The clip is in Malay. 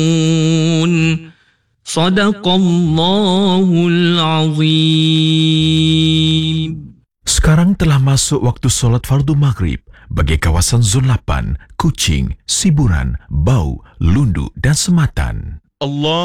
Sadaqallahul azim. Sekarang telah masuk waktu solat fardu maghrib bagi kawasan Zon 8, Kuching, Siburan, Bau, Lundu dan Sematan. Allah